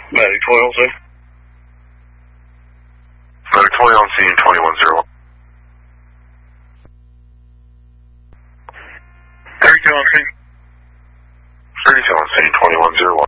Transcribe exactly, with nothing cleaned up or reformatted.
Medic twenty on scene. Medic twenty on scene, twenty-one zero. thirty-two on scene. thirty-two on scene, twenty-one zero.